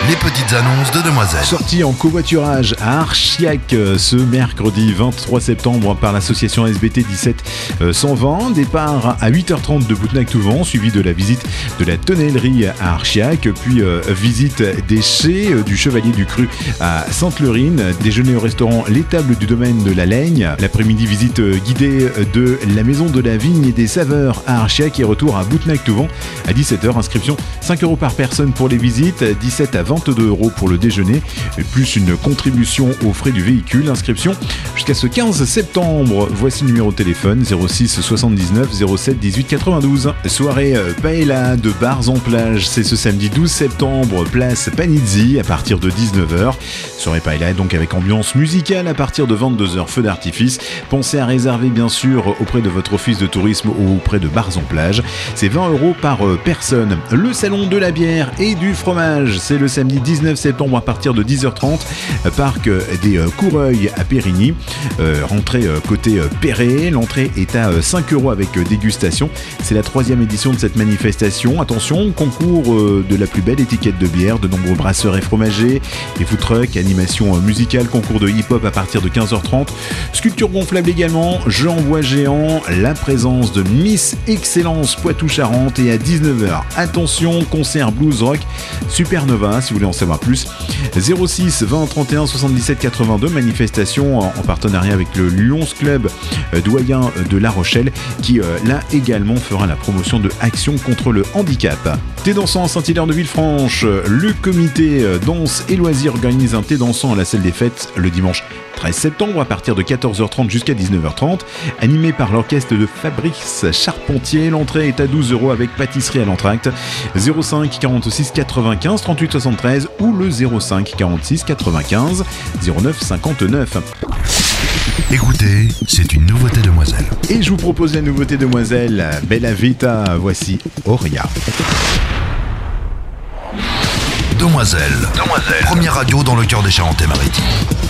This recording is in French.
les petites annonces de Demoiselle. Sortie en covoiturage à Archiac ce mercredi 23 septembre par l'association SBT 17-120. Départ à 8h30 de Boutenac-Touvent, suivi de la visite de la tonnellerie à Archiac, puis visite des chais du Chevalier du Cru à Sainte-Lorine, déjeuner au restaurant Les Tables du Domaine de la Laigne. L'après-midi, visite guidée de la Maison de la Vigne et des Saveurs à Archiac et retour à Boutenac-Touvent à 17h. Inscription 5 € par personne pour les visites, 17 à 22 € pour le déjeuner, plus une contribution aux frais du véhicule. Inscription jusqu'à ce 15 septembre. Voici le numéro de téléphone 06 79 07 18 92. Soirée paella de bars en plage, c'est ce samedi 12 septembre, place Panizzi à partir de 19h. Soirée paella donc avec ambiance musicale à partir de 22h, feu d'artifice. Pensez à réserver bien sûr auprès de votre office de tourisme ou auprès de bars en plage. C'est 20 € par personne. Le salon de la bière et du fromage, c'est le samedi 19 septembre à partir de 10h30, parc des Coureuils à Périgny. Rentrée côté Perret, l'entrée est à 5 € avec dégustation. C'est la 3e édition de cette manifestation. Attention, concours de la plus belle étiquette de bière, de nombreux brasseurs et fromagers, et food trucks, animation musicale, concours de hip-hop à partir de 15h30, sculpture gonflable également, jeux en bois géant, la présence de Miss Excellence Poitou-Charentes et à 19h, attention, concert blues rock Supernova, si vous voulez en savoir plus, 06 20 31 77 82, manifestation en partenariat avec le Lions Club doyen de La Rochelle qui là également fera la promotion de Action contre le handicap. Thé dansant à Saint-Hilaire de Villefranche, le comité danse et loisirs organise un thé dansant à la salle des fêtes le dimanche 13 septembre à partir de 14h30 jusqu'à 19h30, animé par l'orchestre de Fabrice Charpentier. L'entrée est à 12 € avec pâtisserie à l'entracte. 05 46 95 38 73 ou le 05 46 95 09 59. Écoutez, c'est une nouveauté Demoiselle. Et je vous propose la nouveauté Demoiselle, Bella Vita, voici Auria. Demoiselle. Première radio dans le cœur des Charentes-Maritimes.